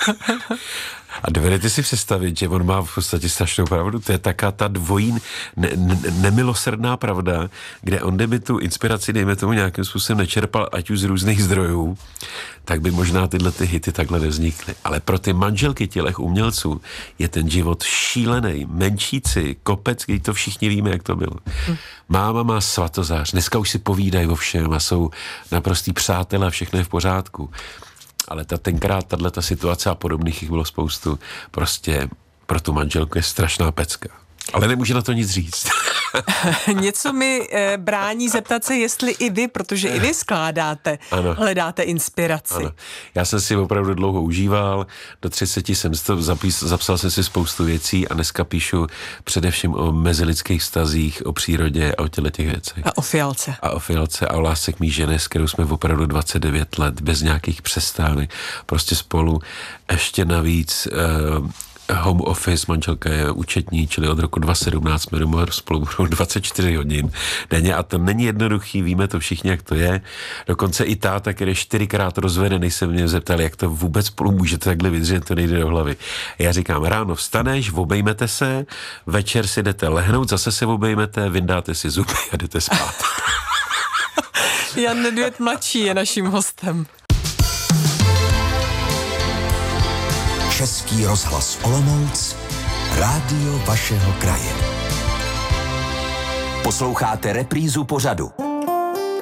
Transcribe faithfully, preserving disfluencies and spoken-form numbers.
A dovedete si představit, že on má v podstatě strašnou pravdu. To je taká ta dvojí ne, ne, nemilosrdná pravda, kde on kdyby tu inspiraci, dejme tomu, nějakým způsobem nečerpal, ať už z různých zdrojů, tak by možná tyhle ty hity takhle nevznikly. Ale pro ty manželky tělech umělců je ten život šílený, menšíci, kopec, když to všichni víme, jak to bylo. Hm. Máma má svatozář, dneska už si povídají o všem a jsou naprostý přátelé a všechno je v pořádku. Ale ta tenkrát, tato situace a podobných jich bylo spoustu, prostě pro tu manželku je strašná pecka. Ale nemůže na to nic říct. Něco mi e, brání zeptat se, jestli i vy, protože i vy skládáte, ano. hledáte inspiraci. Ano. Já jsem si opravdu dlouho užíval, do třiceti jsem zapis, zapsal jsem si spoustu věcí a dneska píšu především o mezilidských vztazích, o přírodě a o těle těch věcech. A o fialce. A o fialce a o lásce k mý ženě, s kterou jsme opravdu dvacet devět let, bez nějakých přestávek, prostě spolu ještě navíc... Uh, home office, manželka je účetní, čili od roku dva tisíce sedmnáct jsme doma spolu dvacet čtyři hodin denně a to není jednoduchý, víme to všichni, jak to je. Dokonce i táta, který je čtyřikrát rozvedený, se mě zeptal, jak to vůbec spolu můžete takhle vydržet, to nejde do hlavy. Já říkám, ráno vstaneš, obejmete se, večer si jdete lehnout, zase se obejmete, vyndáte si zuby a jdete spát. Jan Nedvěd mladší je naším hostem. Český rozhlas Olomouc, rádio vašeho kraje. Posloucháte reprízu pořadu.